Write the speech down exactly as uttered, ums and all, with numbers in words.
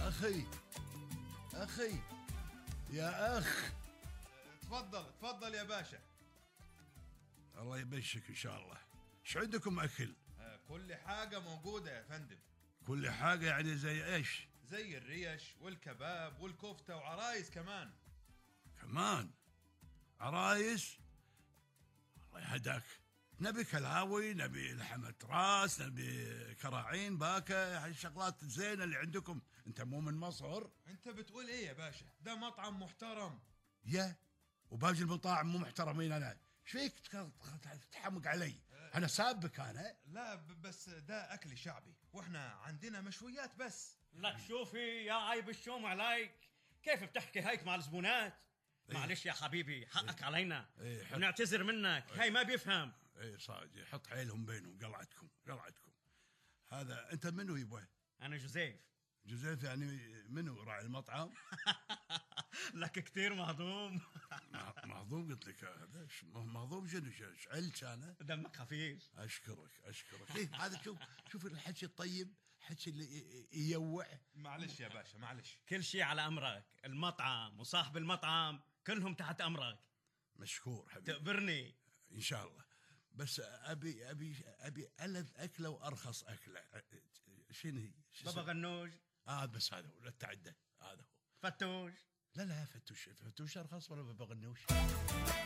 أخي أخي يا أخ. تفضل تفضل يا باشا. الله يبشك إن شاء الله. إيش عندكم أكل؟ آه، كل حاجة موجودة يا فندم. كل حاجة يعني زي إيش؟ زي الريش والكباب والكفتة وعرايس كمان. كمان عرايس؟ الله يهداك. نبي كلاوي، نبي لحمة راس، نبي كراعين باكة، الشغلات الزينة اللي عندكم. أنت مو من مصر؟ انت بتقول ايه يا باشا؟ ده مطعم محترم. يا وباقي المطاعم مو محترمين. أنا ايش فيك تحمق علي؟ أنا سابك أنا. لا ب- بس ده أكل شعبي وإحنا عندنا مشويات بس. لك شوفي يا عيب الشوم عليك، كيف بتحكي هيك مع الزبونات؟ إيه. معلش يا حبيبي، حقك علينا. إيه، حق. ونعتذر منك، هاي ما بيفهم. اي صادق، يحط حيلهم بينهم. قلعتكم قلعتكم. هذا أنت منو يبغى؟ أنا جوزيف. جوزيف يعني منو راعي المطعم؟ لك كتير مهضوم. مهضوم قلت لك. هذا ش- مهضوم شنو؟ ش- علش انا. دمك خفيف. اشكرك اشكرك. إيه هذا شوف شوف الحكي الطيب، حكي اللي ي- ي- يوع. معلش يا باشا معلش. كل شي على أمرك، المطعم وصاحب المطعم كلهم تحت أمرك. مشكور حبيبي. تقبرني. ان شاء الله. بس ابي ابي ابي الذ اكله وارخص اكله. شنو هي؟ شو بابا اسمه؟ غنوج. اه بس هذا هو، لا تعدى. هذا هو. فتوش. لا لا فتوش فتوش ارخص ولا بغنوش.